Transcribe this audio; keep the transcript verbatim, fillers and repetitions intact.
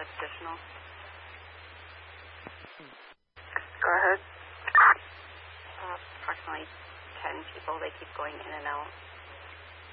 additional. Go ahead. Uh, approximately ten people. They keep going in and out.